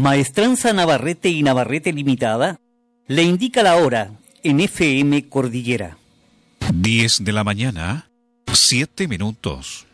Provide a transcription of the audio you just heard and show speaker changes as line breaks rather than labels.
Maestranza Navarrete y Navarrete Limitada le indica la hora en FM Cordillera.
10 de la mañana, 7 minutos.